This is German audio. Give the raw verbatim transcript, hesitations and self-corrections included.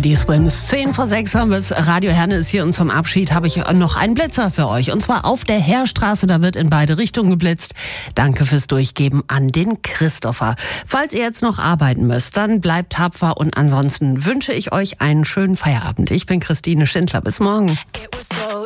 Teddy Swims. zehn vor sechs haben wir es. Radio Herne ist hier und zum Abschied habe ich noch einen Blitzer für euch. Und zwar auf der Heerstraße, da wird in beide Richtungen geblitzt. Danke fürs Durchgeben an den Christopher. Falls ihr jetzt noch arbeiten müsst, dann bleibt tapfer und ansonsten wünsche ich euch einen schönen Feierabend. Ich bin Christine Schindler. Bis morgen.